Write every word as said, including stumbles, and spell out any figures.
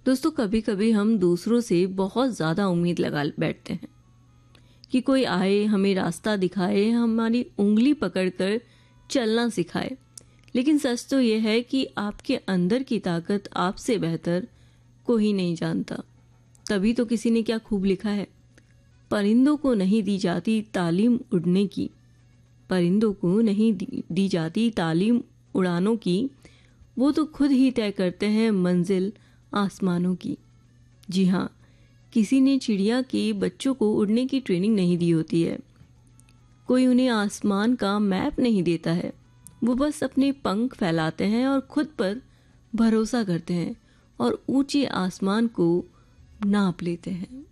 दोस्तों, कभी कभी हम दूसरों से बहुत ज़्यादा उम्मीद लगा बैठते हैं कि कोई आए, हमें रास्ता दिखाए, हमारी उंगली पकड़कर चलना सिखाए। लेकिन सच तो यह है कि आपके अंदर की ताकत आपसे बेहतर कोई नहीं जानता। तभी तो किसी ने क्या खूब लिखा है, परिंदों को नहीं दी जाती तालीम उड़ने की, परिंदों को नहीं दी, दी जाती तालीम उड़ानों की, वो तो खुद ही तय करते हैं मंजिल आसमानों की। जी हाँ, किसी ने चिड़िया के बच्चों को उड़ने की ट्रेनिंग नहीं दी होती है, कोई उन्हें आसमान का मैप नहीं देता है। वो बस अपने पंख फैलाते हैं और खुद पर भरोसा करते हैं और ऊंचे आसमान को नाप लेते हैं।